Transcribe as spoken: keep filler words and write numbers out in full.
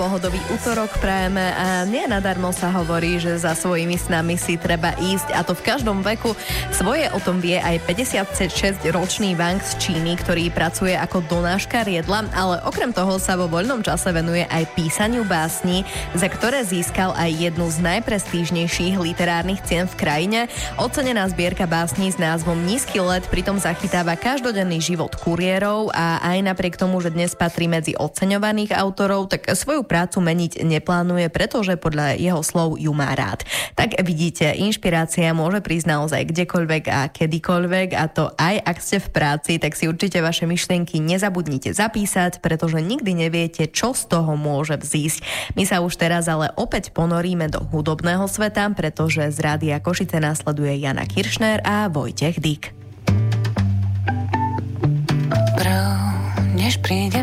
Pohodový utorok prajeme a nie nadarmo sa hovorí, že za svojimi snami si treba ísť, a to v každom veku. Svoje o tom vie aj päťdesiatšesťročný Wang z Číny, ktorý pracuje ako donáškar jedla, ale okrem toho sa vo voľnom čase venuje aj písaniu básni, za ktoré získal aj jednu z najprestížnejších literárnych cien v krajine. Ocenená zbierka básní s názvom Nízky let pritom zachytáva každodenný život kuriérov a aj napriek tomu, že dnes patrí medzi oceňovaných autorov, tak svoju prácu meniť neplánuje, pretože podľa jeho slov ju má rád. Tak vidíte, inšpirácia môže prísť naozaj kdekoľvek a kedykoľvek, a to aj ak ste v práci, tak si určite vaše myšlienky nezabudnite zapísať, pretože nikdy neviete, čo z toho môže vzísť. My sa už teraz ale opäť ponoríme do hudobného sveta, pretože z Rádia Košice nasleduje Jana Kiršner a Vojtech Dyk. Prv, než príde